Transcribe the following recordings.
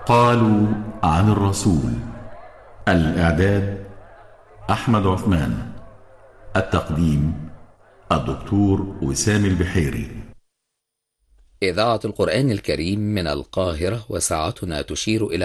قالوا عن الرسول. الإعداد أحمد عثمان. التقديم الدكتور وسام البحيري. إذاعة القرآن الكريم من القاهرة، وساعتنا تشير إلى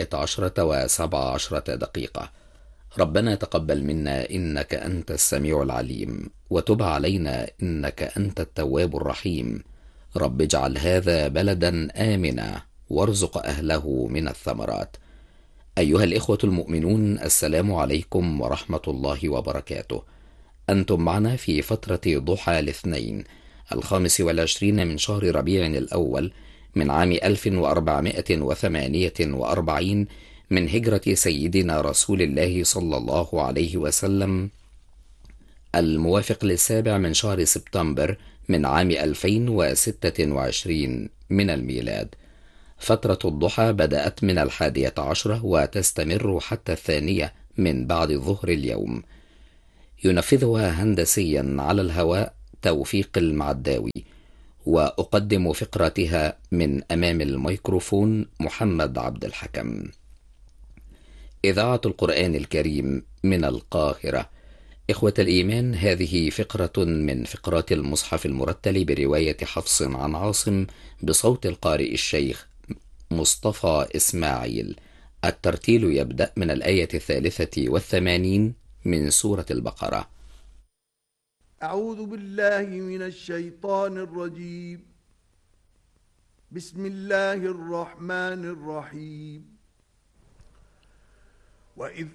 11:17 ربنا تقبل منا إنك أنت السميع العليم، وتب علينا إنك أنت التواب الرحيم. رب اجعل هذا بلدا آمنا وارزق أهله من الثمرات. أيها الإخوة المؤمنون، السلام عليكم ورحمة الله وبركاته. أنتم معنا في فترة ضحى الاثنين 25 من شهر ربيع الأول من عام 1448 من هجرة سيدنا رسول الله صلى الله عليه وسلم، الموافق للسابع من شهر سبتمبر من عام 2026 من الميلاد. فترة الضحى بدأت من 11 وتستمر حتى 2 من بعد ظهر اليوم. ينفذها هندسيا على الهواء توفيق المعداوي، وأقدم فقرتها من أمام الميكروفون محمد عبد الحكم. إذاعة القرآن الكريم من القاهرة. إخوة الإيمان، هذه فقرة من فقرات المصحف المرتل برواية حفص عن عاصم بصوت القارئ الشيخ مصطفى إسماعيل. الترتيل يبدأ من الآية 83 من سورة البقرة. أعوذ بالله من الشيطان الرجيم. بسم الله الرحمن الرحيم. وإذ